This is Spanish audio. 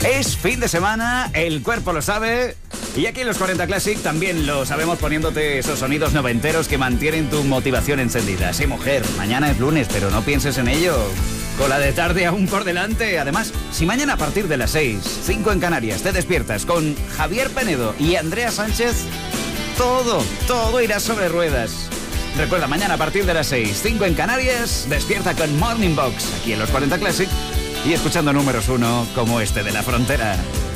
Es fin de semana, el cuerpo lo sabe. Y aquí en los 40 Classic también lo sabemos poniéndote esos sonidos noventeros que mantienen tu motivación encendida. Sí, mujer, mañana es lunes, pero no pienses en ello. Con la de tarde aún por delante. Además, si mañana a partir de las 6, 5 en Canarias, te despiertas con Javier Penedo y Andrea Sánchez, todo irá sobre ruedas. Recuerda, mañana a partir de las 6, 5 en Canarias, despierta con Morning Box, aquí en los 40 Classic, y escuchando números 1 como este de La Frontera.